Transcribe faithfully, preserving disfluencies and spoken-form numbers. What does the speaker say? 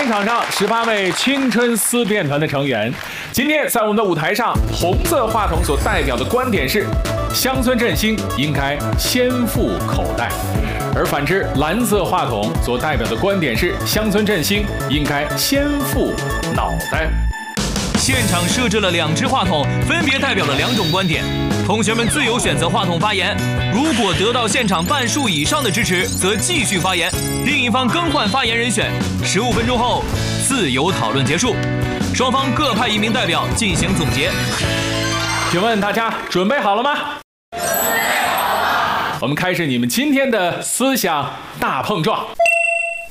场上十八位青春思辨团的成员。今天在我们的舞台上，红色话筒所代表的观点是：乡村振兴应该先富口袋；而反之，蓝色话筒所代表的观点是：乡村振兴应该先富脑袋。 现场设置了两只话筒，分别代表了两种观点。同学们自由选择话筒发言，如果得到现场半数以上的支持，则继续发言；另一方更换发言人选。十五分钟后，自由讨论结束，双方各派一名代表进行总结。 请问大家准备好了吗？准备好了。我们开始你们今天的思想大碰撞。